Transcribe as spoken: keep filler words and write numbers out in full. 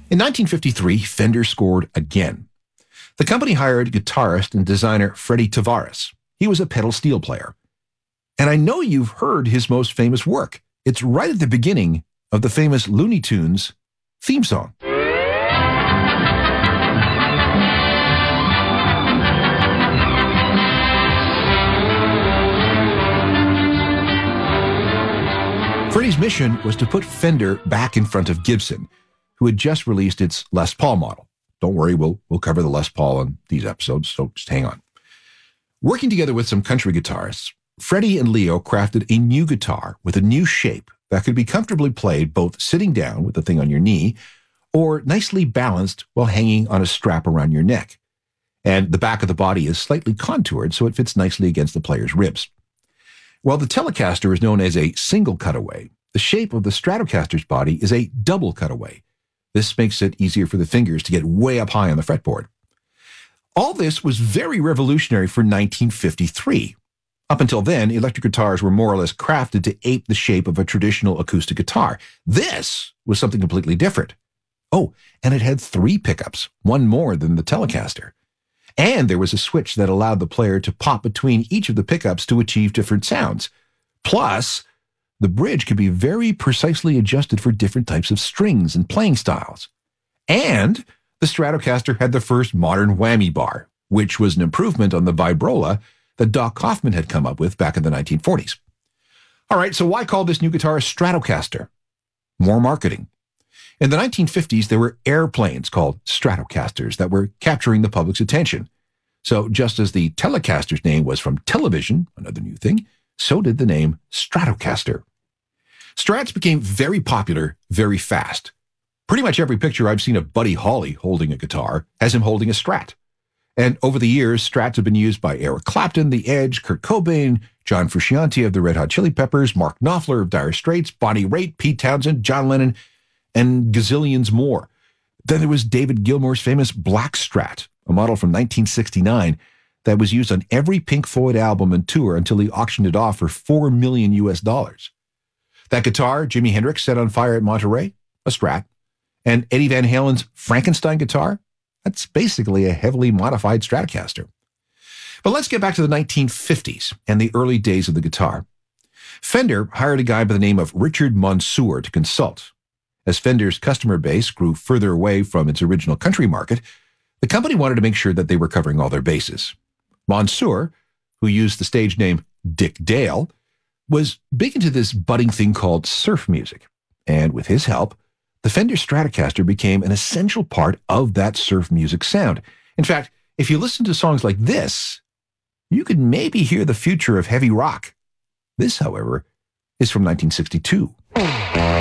In nineteen fifty-three, Fender scored again. The company hired guitarist and designer Freddie Tavares. He was a pedal steel player. And I know you've heard his most famous work. It's right at the beginning of the famous Looney Tunes theme song. Freddie's mission was to put Fender back in front of Gibson, who had just released its Les Paul model. Don't worry, we'll, we'll cover the Les Paul in these episodes, so just hang on. Working together with some country guitarists, Freddie and Leo crafted a new guitar with a new shape that could be comfortably played both sitting down with the thing on your knee or nicely balanced while hanging on a strap around your neck. And the back of the body is slightly contoured so it fits nicely against the player's ribs. While the Telecaster is known as a single cutaway, the shape of the Stratocaster's body is a double cutaway. This makes it easier for the fingers to get way up high on the fretboard. All this was very revolutionary for nineteen fifty-three. Up until then, electric guitars were more or less crafted to ape the shape of a traditional acoustic guitar. This was something completely different. Oh, and it had three pickups, one more than the Telecaster. And there was a switch that allowed the player to pop between each of the pickups to achieve different sounds. Plus, the bridge could be very precisely adjusted for different types of strings and playing styles. And the Stratocaster had the first modern whammy bar, which was an improvement on the Vibrola that Doc Kaufman had come up with back in the nineteen forties. All right, so why call this new guitar a Stratocaster? More marketing. In the nineteen fifties, there were airplanes called Stratocasters that were capturing the public's attention. So just as the Telecaster's name was from television, another new thing, so did the name Stratocaster. Strats became very popular very fast. Pretty much every picture I've seen of Buddy Holly holding a guitar has him holding a Strat. And over the years, Strats have been used by Eric Clapton, The Edge, Kurt Cobain, John Frusciante of the Red Hot Chili Peppers, Mark Knopfler of Dire Straits, Bonnie Raitt, Pete Townsend, John Lennon, and gazillions more. Then there was David Gilmour's famous Black Strat, a model from nineteen sixty-nine that was used on every Pink Floyd album and tour until he auctioned it off for four million U S dollars. That guitar, Jimi Hendrix set on fire at Monterey, a Strat. And Eddie Van Halen's Frankenstein guitar, that's basically a heavily modified Stratocaster. But let's get back to the nineteen fifties and the early days of the guitar. Fender hired a guy by the name of Richard Monsoor to consult. As Fender's customer base grew further away from its original country market, the company wanted to make sure that they were covering all their bases. Monsoor, who used the stage name Dick Dale, was big into this budding thing called surf music. And with his help, the Fender Stratocaster became an essential part of that surf music sound. In fact, if you listen to songs like this, you could maybe hear the future of heavy rock. This, however, is from nineteen sixty-two.